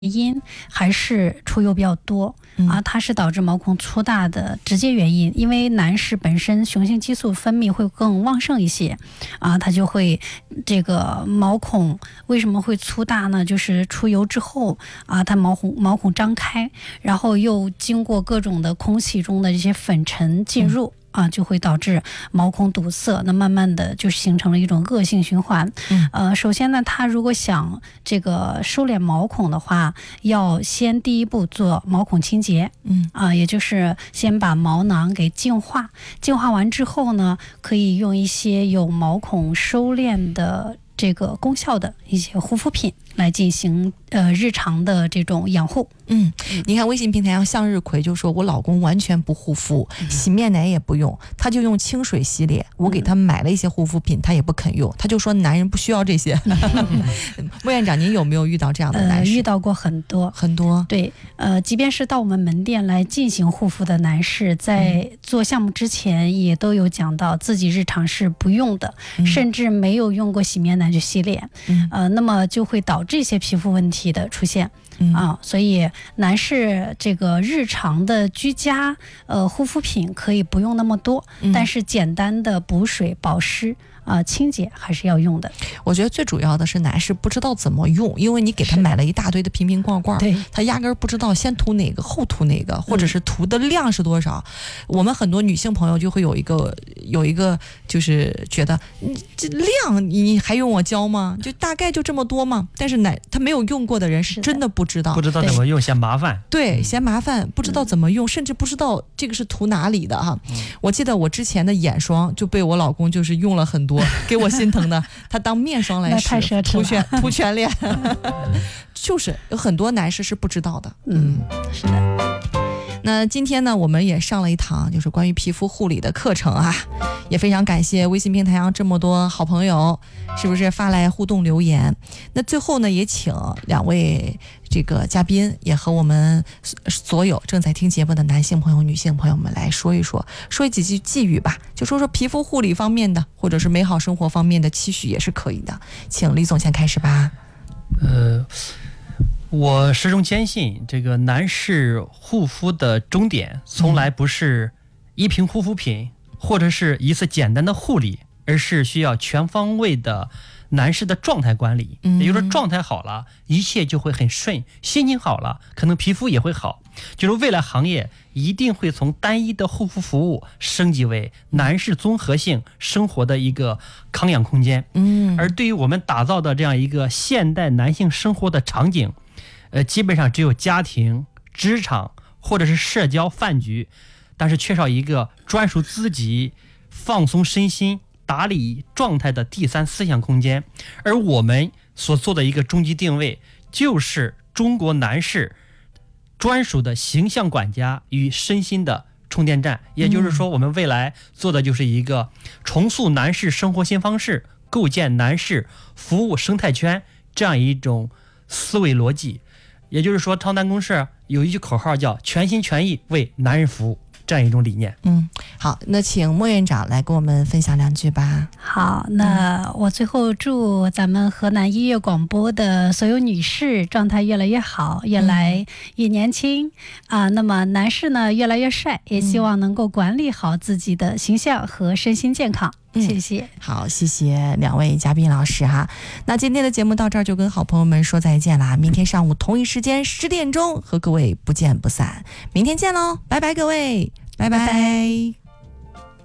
因还是出油比较多它是导致毛孔粗大的直接原因。因为男士本身雄性激素分泌会更旺盛一些它就会这个毛孔为什么会粗大呢？就是出油之后它毛孔张开，然后又经过各种的空气中的这些粉尘进入就会导致毛孔堵塞，那慢慢的就形成了一种恶性循环。首先呢，他如果想这个收敛毛孔的话，要先第一步做毛孔清洁，也就是先把毛囊给净化，净化完之后呢，可以用一些有毛孔收敛的这个功效的一些护肤品来进行日常的这种养护。 你看微信平台上向日葵就说我老公完全不护肤，洗面奶也不用，他就用清水洗脸，我给他买了一些护肤品他也不肯用，他就说男人不需要这些。莫院长您有没有遇到这样的男士？ 遇到过很多。对，即便是到我们门店来进行护肤的男士，在做项目之前也都有讲到自己日常是不用的，甚至没有用过洗面奶去洗脸，那么就会导致一些皮肤问题的出现。所以男士这个日常的居家护肤品可以不用那么多，但是简单的补水保湿清洁还是要用的。 我觉得最主要的是男士不知道怎么用，因为你给他买了一大堆的瓶瓶罐罐，他压根不知道先涂哪个后涂哪个，或者是涂的量是多少。我们很多女性朋友就会有一个就是觉得这量你还用我教吗？就大概就这么多吗？但是他没有用过的人是真的不知道怎么用，嫌麻烦。 对，嫌麻烦，不知道怎么用，甚至不知道这个是涂哪里的哈。我记得我之前的眼霜就被我老公就是用了很多，给我心疼的，他当面霜来使，涂全脸。就是有很多男士是不知道的。 是的。 那今天呢，我们也上了一堂就是关于皮肤护理的课程也非常感谢微信平台上这么多好朋友，是不是发来互动留言？那最后呢，也请两位这个嘉宾也和我们所有正在听节目的男性朋友、女性朋友们来说几句寄语吧，就说皮肤护理方面的，或者是美好生活方面的期许也是可以的。请李总先开始吧。 我始终坚信，这个男士护肤的终点从来不是一瓶护肤品或者是一次简单的护理，而是需要全方位的男士的状态管理。也就是说状态好了，一切就会很顺，心情好了，可能皮肤也会好。就是未来行业一定会从单一的护肤服务升级为男士综合性生活的一个康养空间。而对于我们打造的这样一个现代男性生活的场景，基本上只有家庭、职场或者是社交饭局，但是缺少一个专属自己放松身心、打理状态的第三思想空间。而我们所做的一个终极定位，就是中国男士专属的形象管家与身心的充电站。也就是说，我们未来做的就是一个重塑男士生活新方式，构建男士服务生态圈这样一种思维逻辑。也就是说，超男公社有一句口号叫全心全意为男人服务，这样一种理念。 好，那请莫院长来跟我们分享两句吧。 好，那我最后祝咱们河南音乐广播的所有女士状态越来越好，越来越年轻那么男士呢越来越帅，也希望能够管理好自己的形象和身心健康。谢谢。 好，谢谢两位嘉宾老师那今天的节目到这儿就跟好朋友们说再见啦。明天上午同一时间10点钟和各位不见不散。明天见喽，拜拜各位，拜拜。